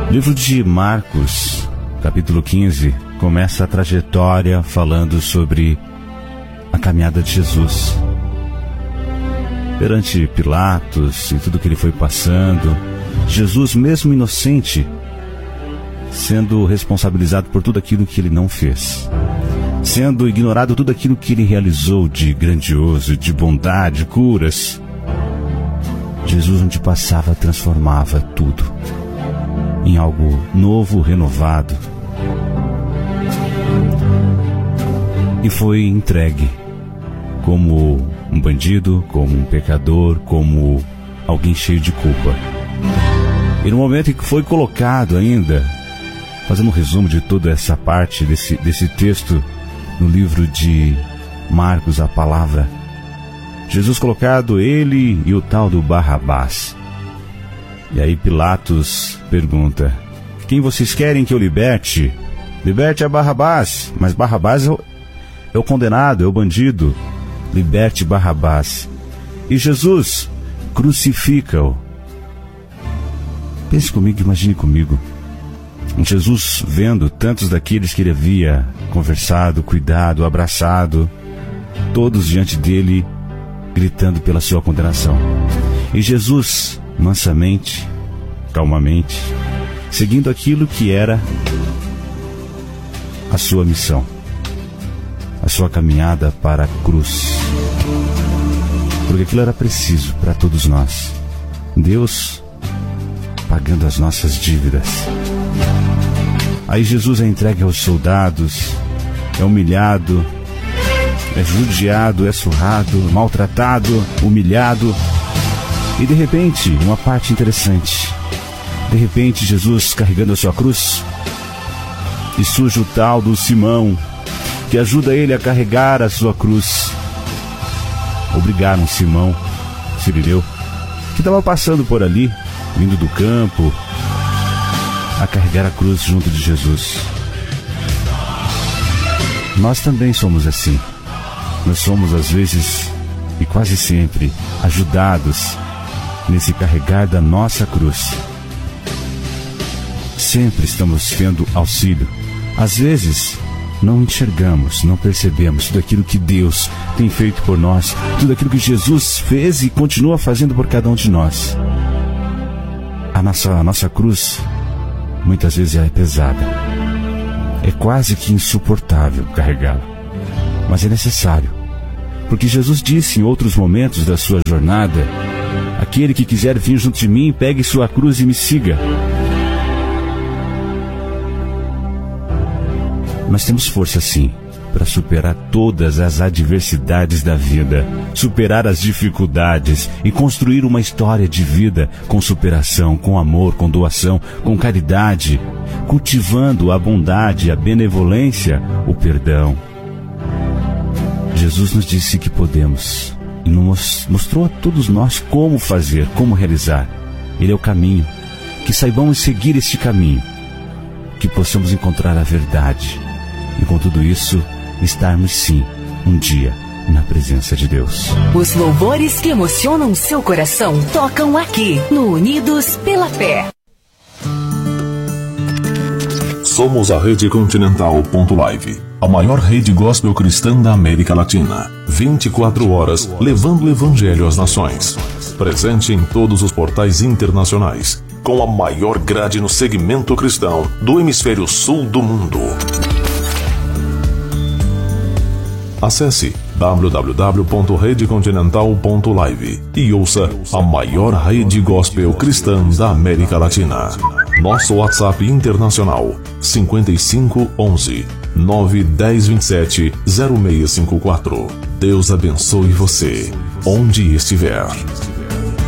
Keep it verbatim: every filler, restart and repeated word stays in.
O livro de Marcos, capítulo quinze, começa a trajetória falando sobre a caminhada de Jesus. Perante Pilatos e tudo que ele foi passando, Jesus, mesmo inocente, sendo responsabilizado por tudo aquilo que ele não fez, sendo ignorado tudo aquilo que ele realizou de grandioso, de bondade, curas. Jesus, onde passava, transformava tudo em algo novo, renovado. E foi entregue como um bandido, como um pecador, como alguém cheio de culpa. E no momento em que foi colocado ainda, fazendo um resumo de toda essa parte desse, desse texto, no livro de Marcos, a palavra, Jesus colocado, ele e o tal do Barrabás. E aí Pilatos pergunta: quem vocês querem que eu liberte? Liberte a Barrabás. Mas Barrabás é o, é o condenado, é o bandido. Liberte Barrabás. E Jesus, crucifica-o. Pense comigo, imagine comigo. Jesus vendo tantos daqueles que ele havia conversado, cuidado, abraçado, todos diante dele, gritando pela sua condenação. E Jesus, mansamente, calmamente, seguindo aquilo que era a sua missão, a sua caminhada para a cruz, porque aquilo era preciso para todos nós. Deus pagando as nossas dívidas. Aí Jesus é entregue aos soldados, é humilhado, é judiado, é surrado, maltratado, humilhado. E de repente, uma parte interessante, de repente Jesus carregando a sua cruz, e surge o tal do Simão, que ajuda ele a carregar a sua cruz. Obrigaram Simão, Cirineu, que estava passando por ali, vindo do campo, a carregar a cruz junto de Jesus. Nós também somos assim. Nós somos às vezes, e quase sempre, ajudados nesse carregar da nossa cruz. Sempre estamos tendo auxílio. Às vezes, não enxergamos, não percebemos tudo aquilo que Deus tem feito por nós, tudo aquilo que Jesus fez e continua fazendo por cada um de nós. A nossa, a nossa cruz, muitas vezes, é pesada. É quase que insuportável carregá-la. Mas é necessário. Porque Jesus disse em outros momentos da sua jornada: aquele que quiser vir junto de mim, pegue sua cruz e me siga. Nós temos força sim para superar todas as adversidades da vida, superar as dificuldades e construir uma história de vida com superação, com amor, com doação, com caridade, cultivando a bondade, a benevolência, o perdão. Jesus nos disse que podemos e nos mostrou a todos nós como fazer, como realizar. Ele é o caminho. Que saibamos seguir este caminho, que possamos encontrar a verdade e com tudo isso estarmos sim um dia na presença de Deus. Os louvores que emocionam seu coração tocam aqui no Unidos pela Fé. Somos a Rede Continental ponto live, a maior rede gospel cristã da América Latina. vinte e quatro horas levando o evangelho às nações. Presente em todos os portais internacionais, com a maior grade no segmento cristão do hemisfério sul do mundo. Acesse w w w ponto rede continental ponto live e ouça a maior rede gospel cristã da América Latina. Nosso WhatsApp internacional cinco cinco um um nove um zero dois sete zero seis cinco quatro. Deus abençoe você, onde estiver.